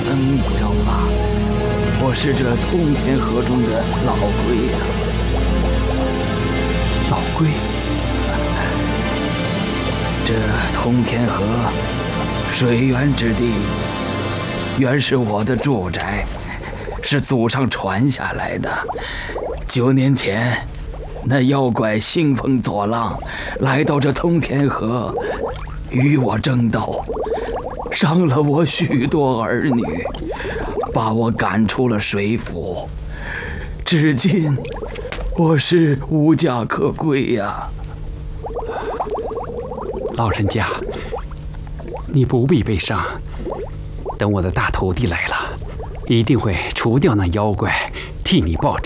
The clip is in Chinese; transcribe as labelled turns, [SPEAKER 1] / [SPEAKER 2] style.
[SPEAKER 1] 僧不要怕，我是这通天河中的老龟呀。
[SPEAKER 2] 老龟，
[SPEAKER 1] 这通天河水源之地，原是我的住宅，是祖上传下来的。9年前，那妖怪兴风作浪，来到这通天河，与我争斗，伤了我许多儿女，把我赶出了水府。至今，我是无家可归呀。
[SPEAKER 2] 老人家，你不必悲伤，等我的大徒弟来了，一定会除掉那妖怪，替你报仇。